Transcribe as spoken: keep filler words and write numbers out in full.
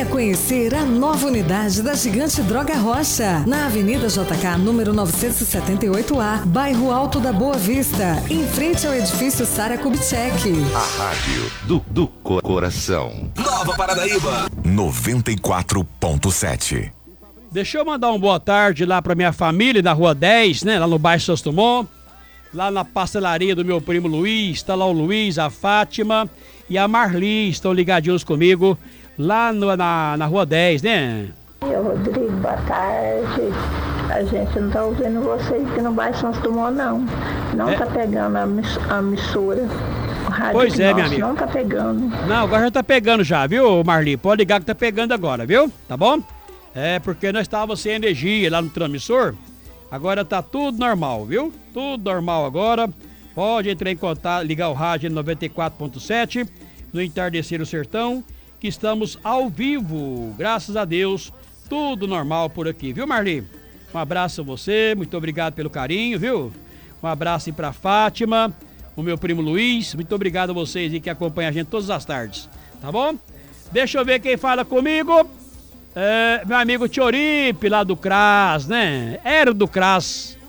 Venha conhecer a nova unidade da Gigante Droga Rocha, na Avenida J K, número novecentos e setenta e oito A, bairro Alto da Boa Vista, em frente ao edifício Sara Kubitschek. A rádio do, do coração. Nova Paranaíba. noventa e quatro ponto sete. Deixa eu mandar uma boa tarde lá pra minha família, na Rua dez, né? Lá no bairro Santos Dumont. Lá na pastelaria do meu primo Luiz, tá lá o Luiz, a Fátima e a Marli, estão ligadinhos comigo lá no, na, na Rua dez, né? Oi, Rodrigo, boa tarde. A gente não tá ouvindo vocês aqui no bairro Santos Dumont, não. Não é? Tá pegando a, miss, a emissora. O rádio pois é, nosso minha amiga. Não tá pegando. Não, agora já tá pegando já, viu, Marli? Pode ligar que tá pegando agora, viu? Tá bom? É, porque nós estávamos sem energia lá no transmissor. Agora tá tudo normal, viu? Tudo normal agora. Pode entrar em contato, ligar o rádio noventa e quatro ponto sete no Entardecer do Sertão, que estamos ao vivo. Graças a Deus, tudo normal por aqui, viu, Marli? Um abraço a você, muito obrigado pelo carinho, viu? Um abraço aí pra Fátima, o meu primo Luiz. Muito obrigado a vocês aí que acompanham a gente todas as tardes, tá bom? Deixa eu ver quem fala comigo. É, meu amigo Tioripe, lá do C R A S, né? Era do C R A S.